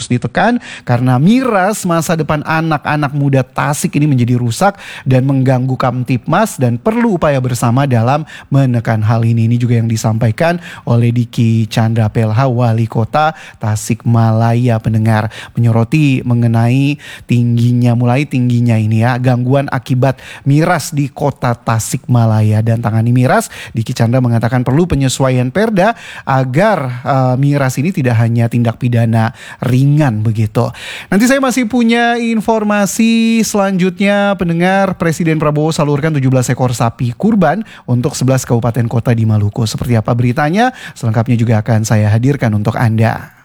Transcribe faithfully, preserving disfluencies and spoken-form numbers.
terus ditekan karena miras masa depan anak-anak muda Tasik ini menjadi rusak dan mengganggu Kamtipmas dan perlu upaya bersama dalam menekan hal ini. Ini juga yang disampaikan oleh Diki Chandra P L H Wali Kota Tasikmalaya, pendengar, menyoroti mengenai tingginya mulai tingginya ini ya gangguan akibat miras di Kota Tasikmalaya. Dan tangani miras, Diki Chandra mengatakan perlu penyesuaian perda agar uh, miras ini tidak hanya tindak pidana ringan begitu. Nanti saya masih punya informasi selanjutnya, pendengar. Presiden Prabowo salurkan tujuh belas ekor sapi kurban untuk sebelas kabupaten kota di Maluku. Seperti apa beritanya? Selengkapnya juga akan saya hadirkan untuk Anda.